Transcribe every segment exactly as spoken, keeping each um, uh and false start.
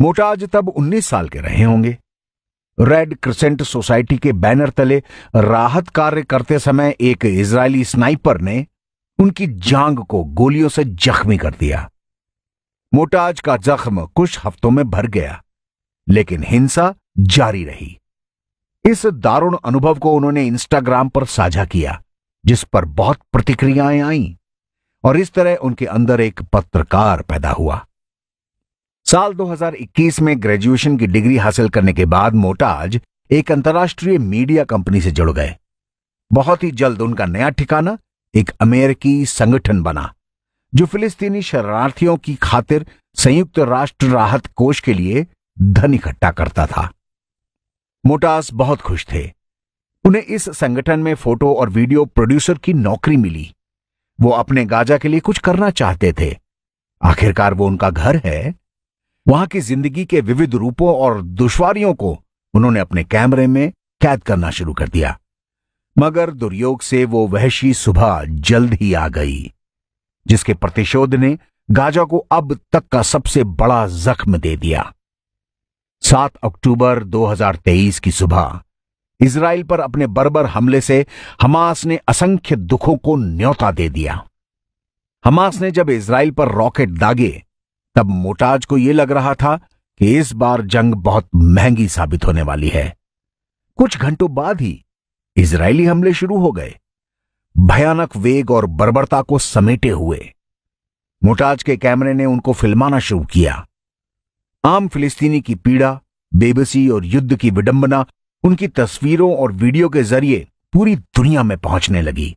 मोटाज तब उन्नीस साल के रहे होंगे। रेड क्रिसेंट सोसाइटी के बैनर तले राहत कार्य करते समय एक इजरायली स्नाइपर ने उनकी जांग को गोलियों से जख्मी कर दिया। मोटाज का जख्म कुछ हफ्तों में भर गया, लेकिन हिंसा जारी रही। इस दारुण अनुभव को उन्होंने इंस्टाग्राम पर साझा किया, जिस पर बहुत प्रतिक्रियाएं आईं और इस तरह उनके अंदर एक पत्रकार पैदा हुआ। साल दो हज़ार इक्कीस में ग्रेजुएशन की डिग्री हासिल करने के बाद मोटाज एक अंतर्राष्ट्रीय मीडिया कंपनी से जुड़ गए। बहुत ही जल्द उनका नया ठिकाना एक अमेरिकी संगठन बना, जो फिलिस्तीनी शरणार्थियों की खातिर संयुक्त राष्ट्र राहत कोष के लिए धन इकट्ठा करता था। मोटाज बहुत खुश थे। उन्हें इस संगठन में फोटो और वीडियो प्रोड्यूसर की नौकरी मिली। वो अपने गाजा के लिए कुछ करना चाहते थे। आखिरकार वो उनका घर है। वहां की जिंदगी के विविध रूपों और दुश्वारियों को उन्होंने अपने कैमरे में कैद करना शुरू कर दिया। मगर दुर्योग से वो वहशी सुबह जल्द ही आ गई, जिसके प्रतिशोध ने गाजा को अब तक का सबसे बड़ा जख्म दे दिया। सात अक्टूबर दो हज़ार तेईस की सुबह इजराइल पर अपने बर्बर हमले से हमास ने असंख्य दुखों को न्योता दे दिया। हमास ने जब इजराइल पर रॉकेट दागे, तब मोटाज को यह लग रहा था कि इस बार जंग बहुत महंगी साबित होने वाली है। कुछ घंटों बाद ही इजरायली हमले शुरू हो गए, भयानक वेग और बर्बरता को समेटे हुए। मोटाज के कैमरे ने उनको फिल्माना शुरू किया। आम फिलिस्तीनी की पीड़ा, बेबसी और युद्ध की विडंबना उनकी तस्वीरों और वीडियो के जरिए पूरी दुनिया में पहुंचने लगी।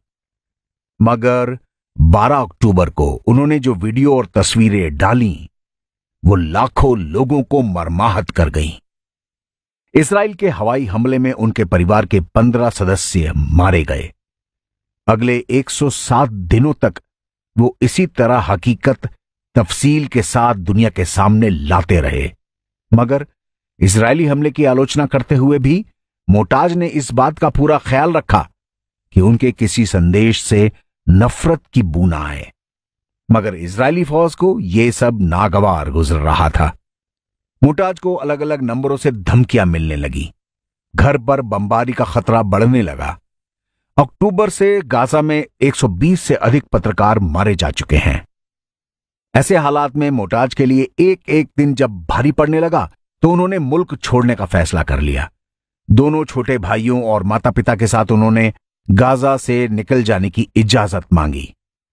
मगर बारह अक्टूबर को उन्होंने जो वीडियो और तस्वीरें डाली, वो लाखों लोगों को मर्माहत कर गईं। इस्राएल के हवाई हमले में उनके परिवार के पंद्रह सदस्य मारे गए। अगले एक सौ सात दिनों तक वो इसी तरह हकीकत तफसील के साथ दुनिया के सामने लाते रहे। मगर इजरायली हमले की आलोचना करते हुए भी मोटाज ने इस बात का पूरा ख्याल रखा कि उनके किसी संदेश से नफरत की बू ना आए। मगर इजरायली फौज को यह सब नागवार गुजर रहा था। मोटाज को अलग अलग नंबरों से धमकियां मिलने लगी। घर पर बमबारी का खतरा बढ़ने लगा। अक्टूबर से गाजा में एक सौ बीस से अधिक पत्रकार मारे जा चुके हैं। ऐसे हालात में मोटाज के लिए एक एक दिन जब भारी पड़ने लगा, तो उन्होंने मुल्क छोड़ने का फैसला कर लिया। दोनों छोटे भाइयों और माता पिता के साथ उन्होंने गाजा से निकल जाने की इजाजत मांगी।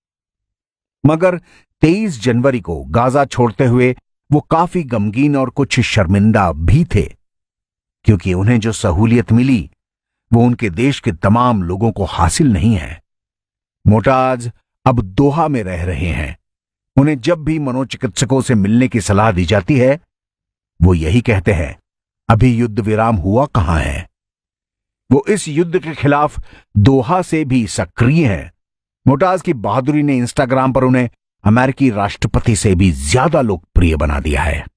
मगर तेईस जनवरी को गाजा छोड़ते हुए वो काफी गमगीन और कुछ शर्मिंदा भी थे, क्योंकि उन्हें जो सहूलियत मिली वो उनके देश के तमाम लोगों को हासिल नहीं है। मोटाज अब दोहा में रह रहे हैं। उन्हें जब भी मनोचिकित्सकों से मिलने की सलाह दी जाती है, वो यही कहते हैं, अभी युद्ध विराम हुआ कहां है। वो इस युद्ध के खिलाफ दोहा से भी सक्रिय हैं। मोटाज की बहादुरी ने इंस्टाग्राम पर उन्हें अमेरिकी राष्ट्रपति से भी ज्यादा लोकप्रिय बना दिया है।